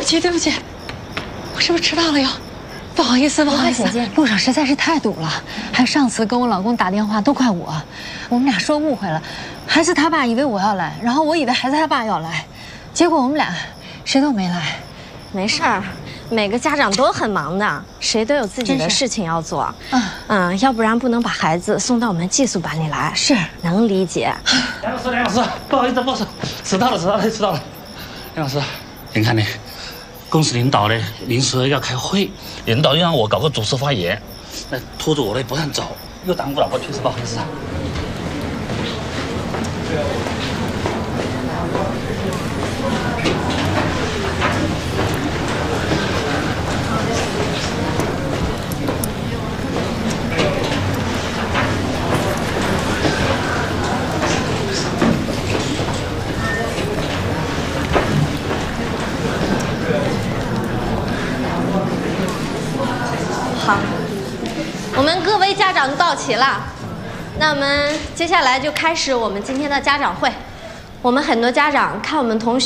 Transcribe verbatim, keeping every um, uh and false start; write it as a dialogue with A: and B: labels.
A: 不起，对不起，我是不是迟到了又？不好意思，不好意思，
B: 姐姐，路上实在是太堵了，还有上次跟我老公打电话都怪我，我们俩说误会了，孩子他爸以为我要来，然后我以为孩子他爸要来，结果我们俩谁都没来。
C: 没事儿，每个家长都很忙的，谁都有自己的事情要做。嗯嗯，要不然不能把孩子送到我们寄宿班里来。
B: 是，
C: 能理解。
D: 梁老师，梁老师，不好意思，不好意思，迟到了，迟到了，迟到了。梁老师，你看呢？公司领导呢临时要开会，领导又让我搞个主持发言，那拖着我呢不让走，又耽误了，我确实不好意思啊。
C: 好，我们各位家长到齐了，那我们接下来就开始我们今天的家长会。我们很多家长看我们同学